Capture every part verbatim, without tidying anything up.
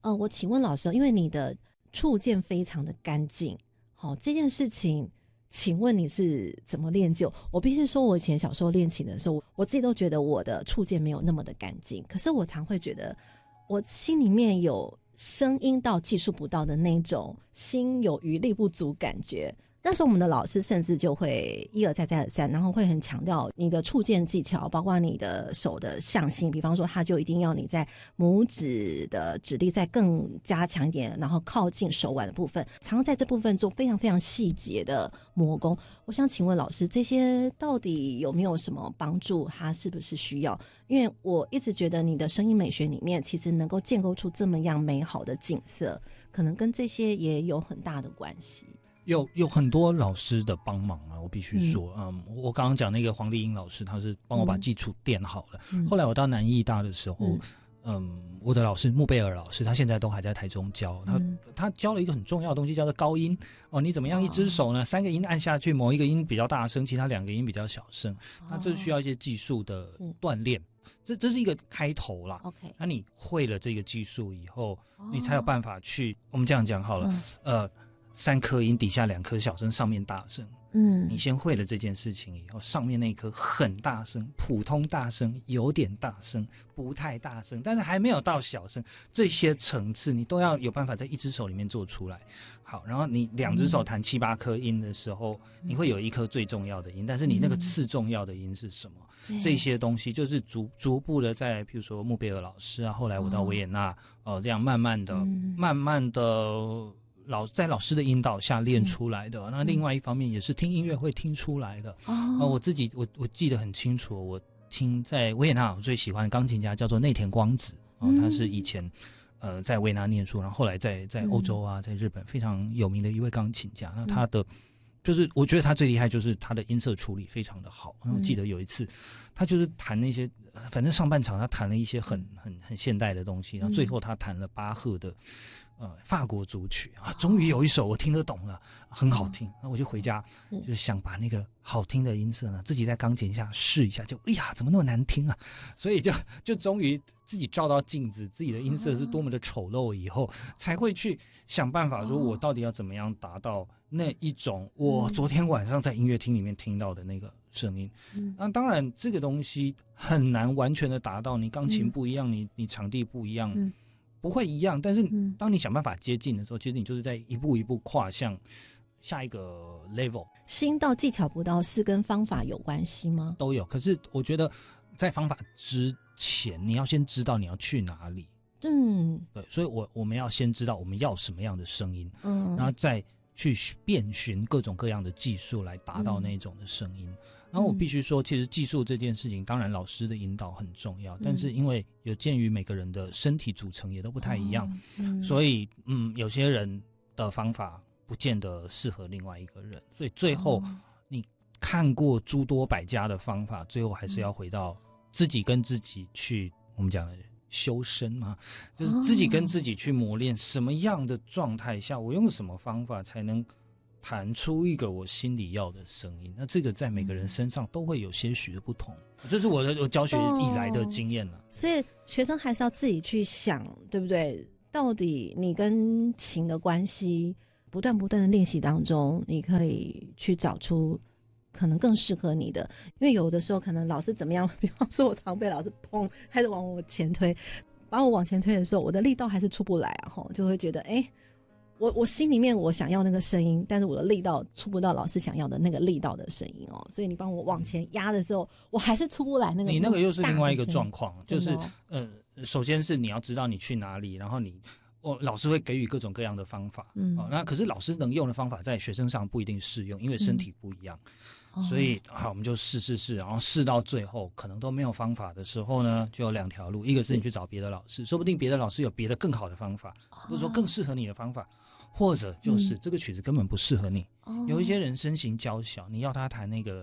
呃，我请问老师，因为你的触键非常的干净，好，这件事情请问你是怎么练就？我必须说我以前小时候练琴的时候，我自己都觉得我的触键没有那么的干净，可是我常会觉得我心里面有声音到技术不到的那种心有余力不足感觉。那时候我们的老师甚至就会一而再再而三，然后会很强调你的触键技巧，包括你的手的向心，比方说他就一定要你在拇指的指力再更加强一点，然后靠近手腕的部分，常常在这部分做非常非常细节的磨工。我想请问老师，这些到底有没有什么帮助？他是不是需要？因为我一直觉得你的声音美学里面其实能够建构出这么样美好的景色，可能跟这些也有很大的关系。 有有很多老师的帮忙啊，我必须说，嗯，嗯我刚刚讲那个黄丽英老师，他是帮我把基础垫好了。嗯、后来我到南艺大的时候，嗯，嗯我的老师穆贝尔老师，他现在都还在台中教，他、嗯、他教了一个很重要的东西，叫做高音哦。你怎么样一只手呢？哦、三个音按下去，某一个音比较大声，其他两个音比较小声，那这需要一些技术的锻炼。这这是一个开头啦。OK， 那你会了这个技术以后，哦、你才有办法去，我们这样讲好了，嗯、呃。三颗音底下两颗小声，上面大声。嗯，你先会了这件事情以后，上面那一颗很大声，普通大声，有点大声，不太大声，但是还没有到小声，这些层次你都要有办法在一只手里面做出来。好，然后你两只手弹七八颗音的时候，嗯、你会有一颗最重要的音，但是你那个次重要的音是什么？嗯、这些东西就是逐逐步的在，譬如说穆贝尔老师啊，后来我到维也纳，哦、呃，这样慢慢的、嗯、慢慢的。老在老师的引导下练出来的，嗯、那另外一方面也是听音乐会听出来的。哦，呃、我自己我我记得很清楚，我听在维也纳我最喜欢的钢琴家叫做内田光子，哦，嗯、他是以前呃在维也纳念书，然后后来在在欧洲啊，在日本非常有名的一位钢琴家。那他的、嗯、就是我觉得他最厉害就是他的音色处理非常的好。然后我记得有一次，他就是弹那些，反正上半场他弹了一些很很很现代的东西，然后最后他弹了巴赫的。呃，法国组曲啊，终于有一首我听得懂了，很好听。那我就回家，就是想把那个好听的音色呢，自己在钢琴下试一下，就哎呀，怎么那么难听啊？所以就就终于自己照到镜子，自己的音色是多么的丑陋，以后才会去想办法，说我到底要怎么样达到那一种我昨天晚上在音乐厅里面听到的那个声音。那当然，这个东西很难完全的达到，你钢琴不一样，你你场地不一样。嗯不会一样，但是当你想办法接近的时候，嗯、其实你就是在一步一步跨向下一个 level。 心到技巧不到是跟方法有关系吗？ 都有，可是我觉得在方法之前，你要先知道你要去哪里。嗯，对，所以我我们要先知道我们要什么样的声音，嗯，然后再去遍寻各种各样的技术来达到那种的声音。嗯、然后我必须说，其实技术这件事情，当然老师的引导很重要，嗯、但是因为有鉴于每个人的身体组成也都不太一样，哦嗯、所以嗯，有些人的方法不见得适合另外一个人，所以最后你看过诸多百家的方法，最后还是要回到自己跟自己去，我们讲的修身嘛，就是自己跟自己去磨练，什么样的状态下，我用什么方法才能弹出一个我心里要的声音。那这个在每个人身上都会有些许的不同，这是我的我教学以来的经验了。 所以学生还是要自己去想，对不对？到底你跟琴的关系，不断不断的练习当中，你可以去找出可能更适合你的。因为有的时候可能老师怎么样，比方说我常被老师砰开始往我前推，把我往前推的时候，我的力道还是出不来啊，就会觉得哎，我我心里面我想要那个声音，但是我的力道出不到老师想要的那个力道的声音哦，所以你帮我往前压的时候，我还是出不来那个。 你那个又是另外一个状况，就是呃，首先是你要知道你去哪里，然后你。哦，老师会给予各种各样的方法，嗯，哦，那可是老师能用的方法在学生上不一定适用，因为身体不一样，嗯、所以好，我们就试试试，然后试到最后可能都没有方法的时候呢，就有两条路，一个是你去找别的老师，说不定别的老师有别的更好的方法，或者说更适合你的方法，或者就是这个曲子根本不适合你。嗯、有一些人身形娇小，你要他弹那个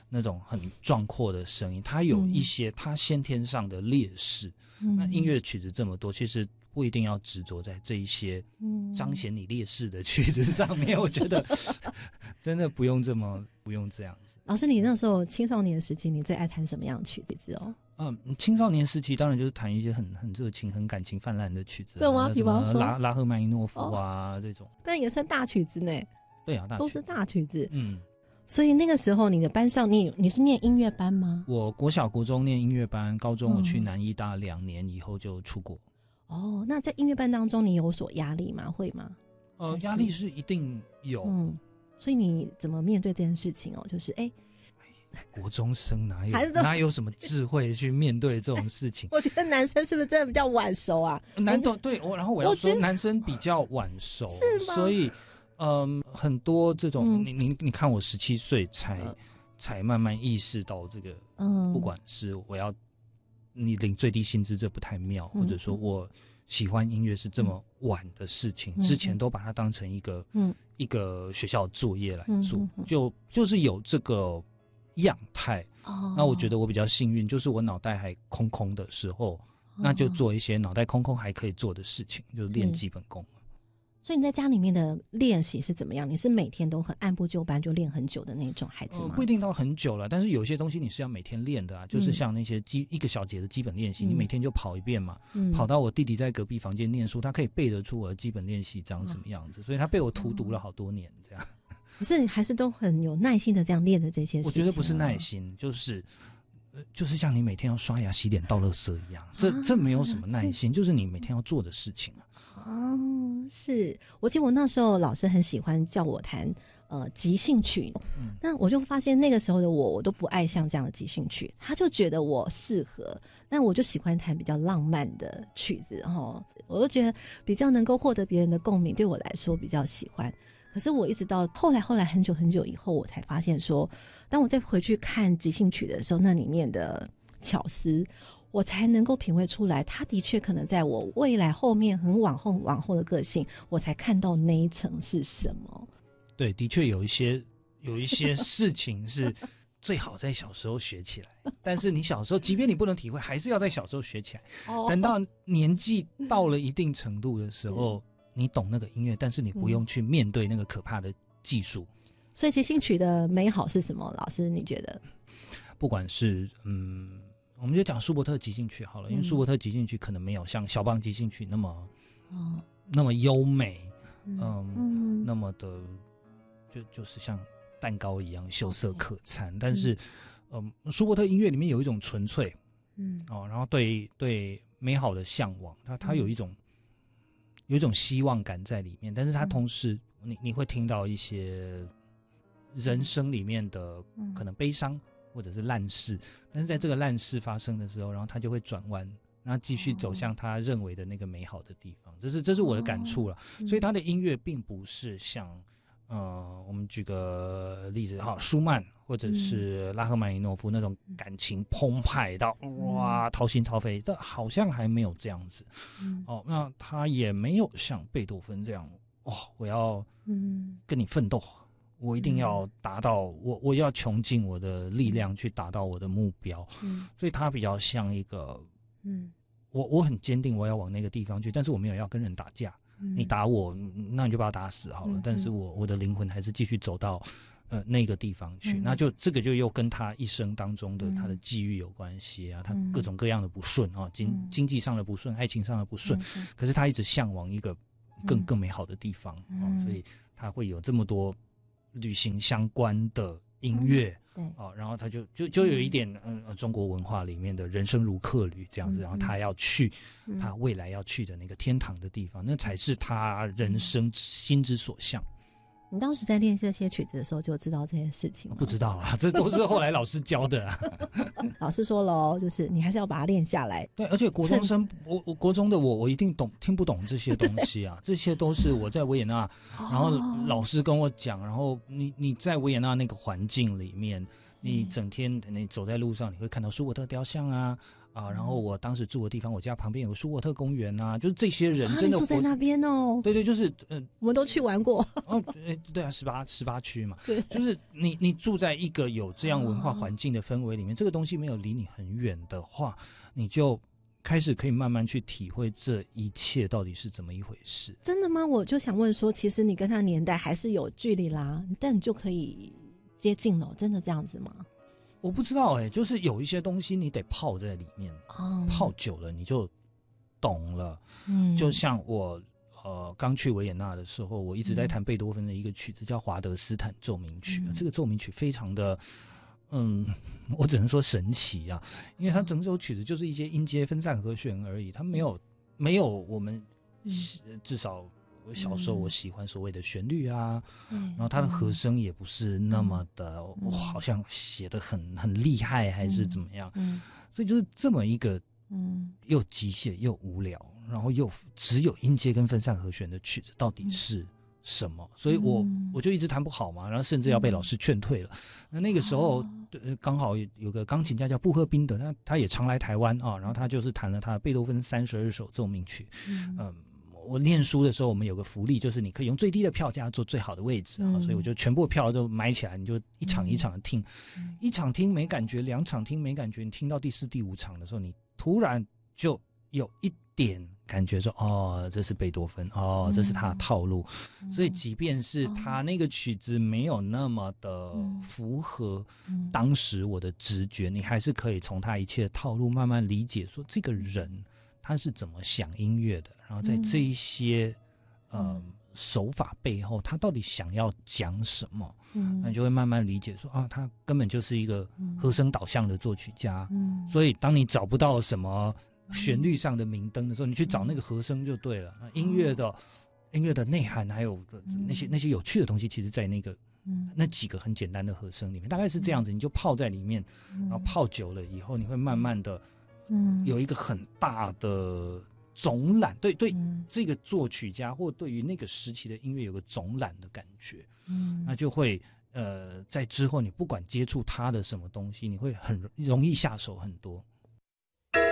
那种很壮阔的声音，他有一些他先天上的劣势。嗯、那音乐曲子这么多，其实不一定要执着在这一些彰显你劣势的曲子上面。嗯、我觉得真的不用这么不用这样子。 老师，你那时候青少年时期，你最爱弹什么样的曲子哦？ 嗯，青少年时期当然就是弹一些很很热情、很感情泛滥的曲子、啊， 对吗？比方说拉拉赫曼尼诺夫啊、哦、这种， 但也算大曲子呢。 对啊，大曲子都是大曲子。 嗯， 所以那个时候你的班上，你你是念音乐班吗？ 我国小国中念音乐班，高中我去南医大两年以后就出国。 哦，那在音乐班当中，你有所压力吗？会吗？ 呃，压力是一定有。 嗯，所以你怎么面对这件事情哦？就是哎。 国中生哪有哪有什么智慧去面对这种事情？ 我觉得男生是不是真的比较晚熟啊？ 男的对我，然后我要说男生比较晚熟， 是吗？ 所以嗯，很多这种、嗯、你你你看我十七岁才、嗯、才慢慢意识到这个，嗯，不管是我要你领最低薪资这不太妙，嗯、或者说我喜欢音乐是这么晚的事情，嗯、之前都把它当成一个嗯一个学校作业来做，嗯、就就是有这个。样态、哦、那我觉得我比较幸运，就是我脑袋还空空的时候、哦、那就做一些脑袋空空还可以做的事情，就是练基本功。 所以你在家里面的练习是怎么样？你是每天都很按部就班就练很久的那种孩子吗？ 呃、不一定到很久了，但是有些东西你是要每天练的啊，嗯、就是像那些基一个小节的基本练习、嗯、你每天就跑一遍嘛、嗯、跑到我弟弟在隔壁房间念书，他可以背得出我的基本练习长什么样子、嗯、所以他被我荼毒了好多年这样。 可是你还是都很有耐心的这样练的这些事情、啊、 我觉得不是耐心，就是呃，就是像你每天要刷牙洗脸倒垃圾一样，这、啊、这没有什么耐心，就是你每天要做的事情啊。 哦，是我记得我那时候老师很喜欢叫我弹呃即兴曲，嗯，那我就发现那个时候的我，我都不爱像这样的即兴曲，他就觉得我适合，但我就喜欢弹比较浪漫的曲子，然后我就觉得比较能够获得别人的共鸣，对我来说比较喜欢。可是我一直到后来后来很久很久以后，我才发现说，当我再回去看即兴曲的时候，那里面的巧思我才能够品味出来，它的确可能在我未来后面很往后往后的个性，我才看到那一层是什么。 对，的确有一些有一些事情是最好在小时候学起来但是你小时候即便你不能体会，还是要在小时候学起来、哦、等到年纪到了一定程度的时候、嗯、你懂那个音乐，但是你不用去面对那个可怕的技术、嗯、 所以即兴曲的美好是什么？老师你觉得？ 不管是嗯我们就讲舒伯特即兴曲好了，因为舒伯特即兴曲可能没有像肖邦即兴曲那么、哦、那么优美， 嗯, 嗯, 嗯那么的就就是像蛋糕一样秀色可餐、okay. 但是嗯舒伯特音乐里面有一种纯粹，嗯哦，然后对对美好的向往，它它有一种、嗯、有一种希望感在里面，但是它同时、嗯、你你会听到一些人生里面的可能悲伤、嗯或者是烂事，但是在这个烂事发生的时候，然后他就会转弯，然后继续走向他认为的那个美好的地方，这是这是我的感触了、哦嗯、所以他的音乐并不是像呃我们举个例子哈，舒曼或者是拉赫曼尼诺夫那种感情澎湃到、嗯、哇掏心掏肺，但好像还没有这样子、嗯、哦，那他也没有像贝多芬这样哇、哦、我要跟你奋斗，我一定要达到、嗯、我我要穷尽我的力量去达到我的目标、嗯、所以它比较像一个嗯，我我很坚定我要往那个地方去，但是我没有要跟人打架、嗯、你打我那你就把我打死好了、嗯、但是我我的灵魂还是继续走到呃那个地方去、嗯、那就这个就又跟他一生当中的、嗯、他的际遇有关系啊，他各种各样的不顺啊，经、嗯、经济上的不顺，爱情上的不顺、嗯、可是他一直向往一个更、嗯、更美好的地方、嗯啊、所以他会有这么多旅行相关的音乐、嗯、对、啊、然后他就就就有一点嗯、呃、中国文化里面的人生如客旅这样子、嗯、然后他要去、嗯、他未来要去的那个天堂的地方，那才是他人生心之所向。 你当时在练这些曲子的时候就知道这些事情吗？ 不知道啊，这都是后来老师教的啊老师说了，就是你还是要把它练下来。 对，而且国中生我我国中的我我一定懂听不懂这些东西啊这些都是我在维也纳然后老师跟我讲，然后你你在维也纳那个环境里面，你整天你走在路上你会看到舒伯特雕像啊啊，然后我当时住的地方，我家旁边有个舒沃特公园啊，就是这些人真的、 啊、住在那边哦。 对对，就是呃， 我们都去玩过。 哦，对啊，十八十八区嘛， 对， 就是你你住在一个有这样文化环境的氛围里面，哦、这个东西没有离你很远的话，你就开始可以慢慢去体会这一切到底是怎么一回事。 真的吗？我就想问说，其实你跟他年代还是有距离啦，但你就可以接近了，真的这样子吗？ 我不知道哎、欸，就是有一些东西你得泡在里面，哦、泡久了你就懂了。嗯，就像我呃刚去维也纳的时候，我一直在弹贝多芬的一个曲子，叫华德斯坦奏鸣曲。嗯、这个奏鸣曲非常的，嗯，我只能说神奇啊，因为它整首曲子就是一些音阶分散和弦而已，它没有没有我们、嗯、至少。小时候我喜欢所谓的旋律啊，嗯、然后它的和声也不是那么的，嗯、好像写得很很厉害还是怎么样，嗯嗯、所以就是这么一个，嗯，又机械又无聊，然后又只有音阶跟分散和弦的曲子，到底是什么？嗯、所以我我就一直弹不好嘛，然后甚至要被老师劝退了。那那个时候刚好有个钢琴家叫布赫宾德，他他也常来台湾啊，然后他就是弹了他的贝多芬三十二首奏鸣曲，嗯。嗯我念书的时候，我们有个福利，就是你可以用最低的票价坐最好的位置啊，嗯、所以我就全部票都买起来，你就一场一场的听，嗯、一场听没感觉，两场听没感觉，你听到第四、第五场的时候，你突然就有一点感觉说，哦，这是贝多芬，哦，这是他的套路，嗯、所以即便是他那个曲子没有那么的符合当时我的直觉，你还是可以从他一切的套路慢慢理解，说这个人他是怎么想音乐的。然后在这一些、嗯、呃手法背后，他到底想要讲什么？嗯，那你就会慢慢理解说啊，他根本就是一个和声导向的作曲家。嗯，所以当你找不到什么旋律上的明灯的时候，你去找那个和声就对了。那音乐的、哦、音乐的内涵还有那些那些有趣的东西，其实在那个嗯那几个很简单的和声里面，大概是这样子，你就泡在里面，然后泡久了以后，你会慢慢的嗯有一个很大的。总览对对、嗯、这个作曲家或对于那个时期的音乐有个总览的感觉，嗯，那就会呃在之后你不管接触他的什么东西，你会很容易下手很多。